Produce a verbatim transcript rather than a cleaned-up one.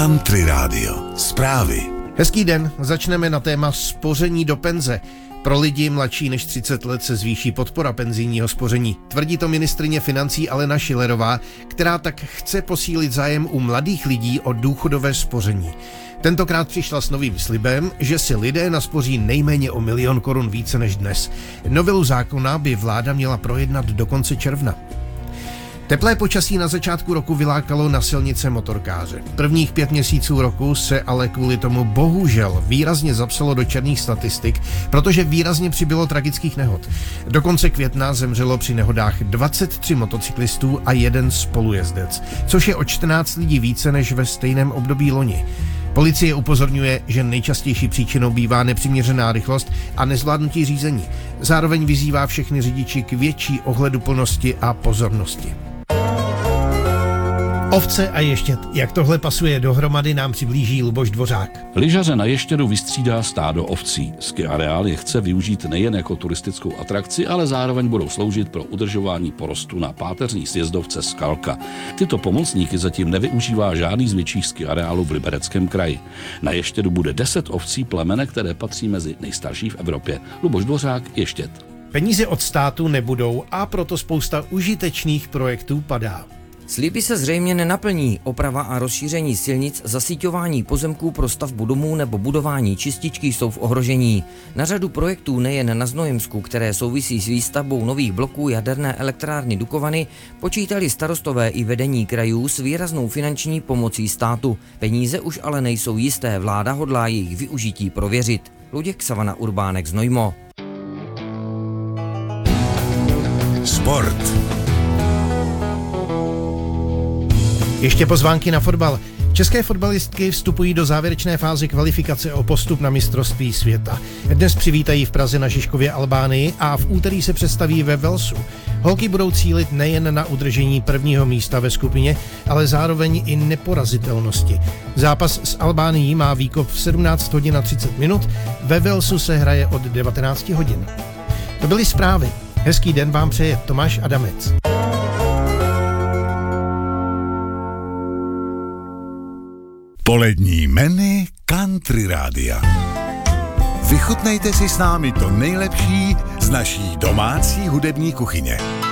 Country Radio. Zprávy. Hezký den, začneme na téma spoření do penze. Pro lidi mladší než třicet let se zvýší podpora penzijního spoření. Tvrdí to ministryně financí Alena Schillerová, která tak chce posílit zájem u mladých lidí o důchodové spoření. Tentokrát přišla s novým slibem, že si lidé naspoří nejméně o milion korun více než dnes. Novelu zákona by vláda měla projednat do konce června. Teplé počasí na začátku roku vylákalo na silnice motorkáře. Prvních pět měsíců roku se ale kvůli tomu bohužel výrazně zapsalo do černých statistik, protože výrazně přibylo tragických nehod. Do konce května zemřelo při nehodách dvacet tři motocyklistů a jeden spolujezdec, což je o čtrnáct lidí více než ve stejném období loni. Policie upozorňuje, že nejčastější příčinou bývá nepřiměřená rychlost a nezvládnutí řízení. Zároveň vyzývá všechny řidiči k větší ohleduplnosti a pozornosti. Ovce a ještěd. Jak tohle pasuje dohromady, nám přiblíží Luboš Dvořák. Lyžaře na Ještědu vystřídá stádo ovcí. Ski areál je chce využít nejen jako turistickou atrakci, ale zároveň budou sloužit pro udržování porostu na páteřní sjezdovce Skalka. Tyto pomocníky zatím nevyužívá žádný z větších ski areálů v Libereckém kraji. Na Ještědu bude deset ovcí plemene, které patří mezi nejstarší v Evropě. Luboš Dvořák, Ještěd. Peníze od státu nebudou a proto spousta užitečných projektů padá. Sliby se zřejmě nenaplní. Oprava a rozšíření silnic, zasíťování pozemků pro stavbu domů nebo budování čističky jsou v ohrožení. Na řadu projektů nejen na Znojemsku, které souvisí s výstavbou nových bloků jaderné elektrárny Dukovany, počítali starostové i vedení krajů s výraznou finanční pomocí státu. Peníze už ale nejsou jisté, vláda hodlá jejich využití prověřit. Luděk Savana, Urbánek, Znojmo. Sport. Ještě pozvánky na fotbal. České fotbalistky vstupují do závěrečné fáze kvalifikace o postup na mistrovství světa. Dnes přivítají v Praze na Žižkově Albánii a v úterý se představí ve Walesu. Holky budou cílit nejen na udržení prvního místa ve skupině, ale zároveň i neporazitelnosti. Zápas s Albánií má výkop v sedmnáct hodin a třicet minut, ve Walesu se hraje od devatenáct hodin. To byly zprávy. Hezký den vám přeje Tomáš Adamec. Polední menu Country Rádia. Vychutnejte si s námi to nejlepší z naší domácí hudební kuchyně.